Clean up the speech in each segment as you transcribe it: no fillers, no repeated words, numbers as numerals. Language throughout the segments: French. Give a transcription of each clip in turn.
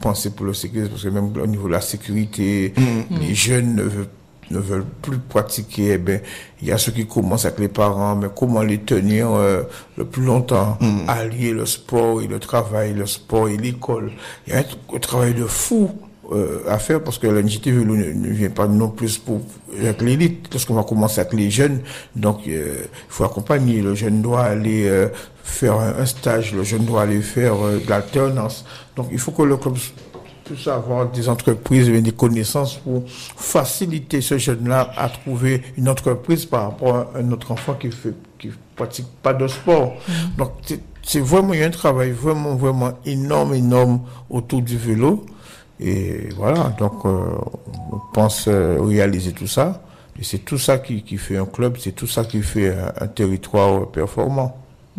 penser pour le sécurité, parce que même au niveau de la sécurité, les jeunes ne veulent plus pratiquer. Eh ben, il y a ceux qui commencent avec les parents, mais comment les tenir le plus longtemps, allier le sport et le travail, le sport et l'école. Il y a un travail de fou à faire, parce que l'NJTV ne vient pas non plus avec l'élite. Lorsqu'on va commencer avec les jeunes, donc il faut accompagner. Le jeune doit aller faire un stage, le jeune doit aller faire de l'alternance. Donc il faut que le club puisse avoir des entreprises et des connaissances pour faciliter ce jeune-là à trouver une entreprise par rapport à un autre enfant qui pratique pas de sport. Donc c'est vraiment, il y a un travail vraiment énorme autour du vélo. Et voilà, donc on pense réaliser tout ça. Et c'est tout ça qui fait un club, c'est tout ça qui fait un territoire performant.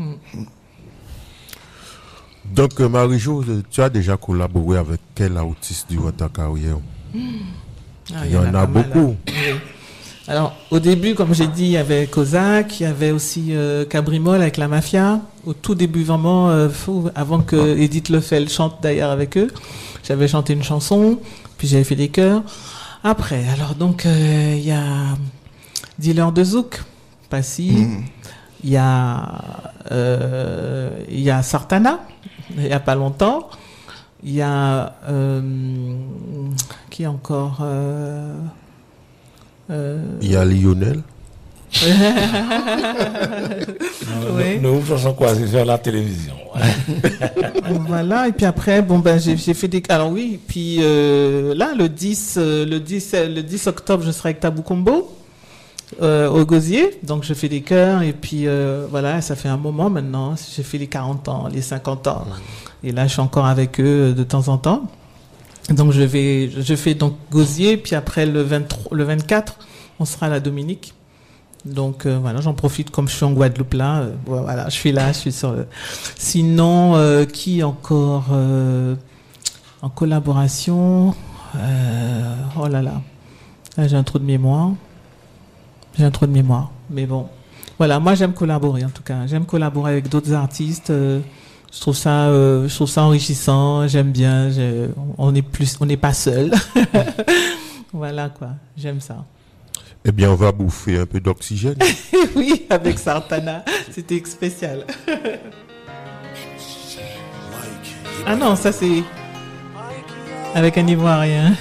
Donc Marie-Jo, tu as déjà collaboré avec quel artiste durant ta carrière? Il y en a beaucoup. Oui. Alors au début, comme j'ai dit, il y avait Kozak, il y avait aussi Cabrimol avec la Mafia. Au tout début, vraiment, avant que Edith Lefel chante d'ailleurs avec eux, j'avais chanté une chanson, puis j'avais fait des chœurs. Après, alors donc il y a Dealer de Zouk, Passy. Il y a Sartana, il y a pas longtemps. Il y a qui encore Il y a Lionel. Oui. Nous faisons quoi? C'est sur la télévision. Voilà, et puis après, bon ben j'ai fait des. Alors oui, puis là le 10 octobre, je serai avec Tabou Combo au Gosier, donc je fais des chœurs et puis voilà, ça fait un moment maintenant. J'ai fait les 40 ans, les 50 ans, et là je suis encore avec eux de temps en temps. Donc je fais donc Gosier, puis après le 24, on sera à la Dominique. Donc voilà, j'en profite comme je suis en Guadeloupe là. Voilà, je suis là, je suis sur le. Sinon, qui encore en collaboration? Oh là là, j'ai un trou de mémoire. Mais bon, voilà, moi j'aime collaborer en tout cas. J'aime collaborer avec d'autres artistes. Je trouve ça enrichissant. J'aime bien. On n'est pas seul. Voilà quoi. J'aime ça. Eh bien, on va bouffer un peu d'oxygène. Oui, avec Sartana, c'était spécial. Ah non, ça c'est avec un Ivoirien.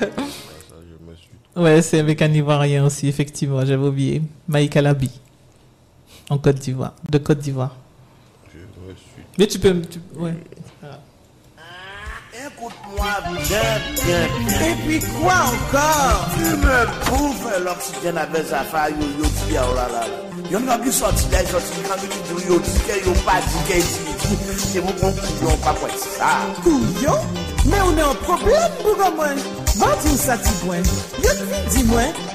Ouais, c'est avec un Ivoirien aussi, effectivement, j'avais oublié. Mike Alabi, de Côte d'Ivoire. Mais tu peux... ouais. Écoute-moi bien. Et puis quoi encore? Tu me prouves l'oxygène avec Zafa, yo dit, oh là là. Y'en a qui sorti là, sorti quand yo dit que yo pas dit que c'est mon couillon, pas quoi ça. Couillon? Mais on est en problème pour moi. Va dire ça, Tigouin. Yo dis-moi,